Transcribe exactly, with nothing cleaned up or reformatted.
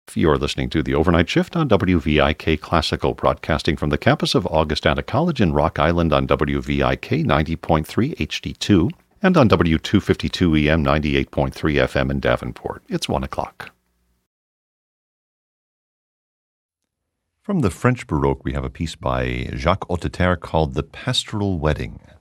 You're listening to The Overnight Shift on W V I K Classical, broadcasting from the campus of Augustana College in Rock Island on W V I K ninety point three H D two and on W two fifty-two E M ninety-eight point three F M in Davenport. It's one o'clock. From the French Baroque, we have a piece by Jacques Hotteterre called The Pastoral Wedding.